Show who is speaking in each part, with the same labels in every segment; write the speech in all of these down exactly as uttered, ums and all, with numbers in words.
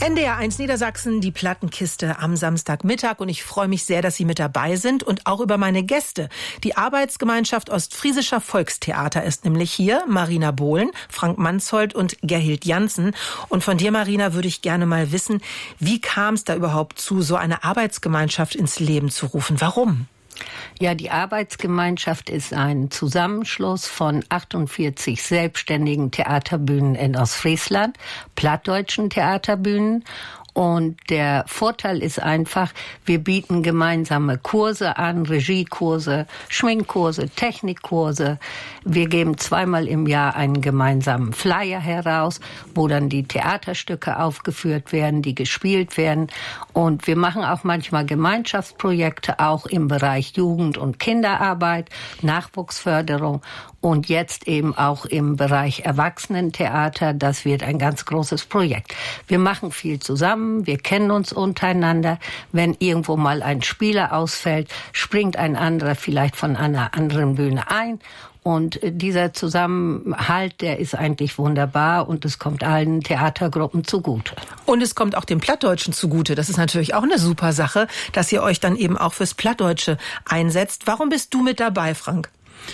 Speaker 1: N D R eins Niedersachsen, die Plattenkiste am Samstagmittag, und ich freue mich sehr, dass Sie mit dabei sind und auch über meine Gäste. Die Arbeitsgemeinschaft Ostfriesischer Volkstheater ist nämlich hier. Marina Bohlen, Frank Mansholt und Gerhild Janssen. Und von dir, Marina, würde ich gerne mal wissen, wie kam es da überhaupt zu, so eine Arbeitsgemeinschaft ins Leben zu rufen? Warum?
Speaker 2: Ja, die Arbeitsgemeinschaft ist ein Zusammenschluss von achtundvierzig selbstständigen Theaterbühnen in Ostfriesland, plattdeutschen Theaterbühnen. Und der Vorteil ist einfach, wir bieten gemeinsame Kurse an, Regiekurse, Schminkkurse, Technikkurse. Wir geben zweimal im Jahr einen gemeinsamen Flyer heraus, wo dann die Theaterstücke aufgeführt werden, die gespielt werden. Und wir machen auch manchmal Gemeinschaftsprojekte, auch im Bereich Jugend- und Kinderarbeit, Nachwuchsförderung und jetzt eben auch im Bereich Erwachsenentheater. Das wird ein ganz großes Projekt. Wir machen viel zusammen. Wir kennen uns untereinander. Wenn irgendwo mal ein Spieler ausfällt, springt ein anderer vielleicht von einer anderen Bühne ein. Und dieser Zusammenhalt, der ist eigentlich wunderbar und es kommt allen Theatergruppen zugute.
Speaker 1: Und es kommt auch dem Plattdeutschen zugute. Das ist natürlich auch eine super Sache, dass ihr euch dann eben auch fürs Plattdeutsche einsetzt. Warum bist du mit dabei, Frank?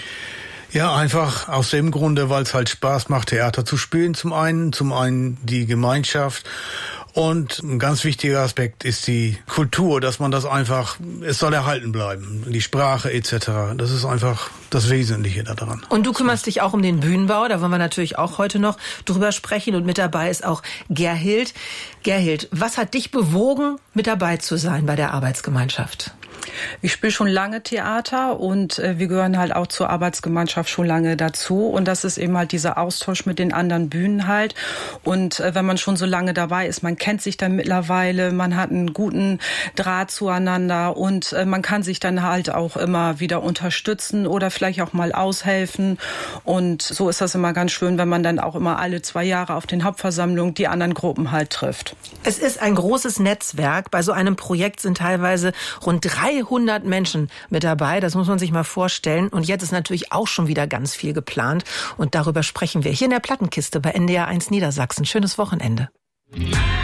Speaker 3: Ja, einfach aus dem Grunde, weil es halt Spaß macht, Theater zu spielen zum einen, zum einen die Gemeinschaft. Und ein ganz wichtiger Aspekt ist die Kultur, dass man das einfach, es soll erhalten bleiben, die Sprache et cetera. Das ist einfach das Wesentliche daran.
Speaker 1: Und du kümmerst dich auch um den Bühnenbau, da wollen wir natürlich auch heute noch drüber sprechen. Und mit dabei ist auch Gerhild. Gerhild, was hat dich bewogen, mit dabei zu sein bei der Arbeitsgemeinschaft?
Speaker 4: Ich spiele schon lange Theater und äh, wir gehören halt auch zur Arbeitsgemeinschaft schon lange dazu. Und das ist eben halt dieser Austausch mit den anderen Bühnen halt. Und äh, wenn man schon so lange dabei ist, man kennt sich dann mittlerweile, man hat einen guten Draht zueinander und äh, man kann sich dann halt auch immer wieder unterstützen oder vielleicht auch mal aushelfen. Und so ist das immer ganz schön, wenn man dann auch immer alle zwei Jahre auf den Hauptversammlungen die anderen Gruppen halt trifft.
Speaker 1: Es ist ein großes Netzwerk. Bei so einem Projekt sind teilweise rund dreihundert Menschen mit dabei. Das muss man sich mal vorstellen. Und jetzt ist natürlich auch schon wieder ganz viel geplant. Und darüber sprechen wir hier in der Plattenkiste bei N D R eins Niedersachsen. Schönes Wochenende.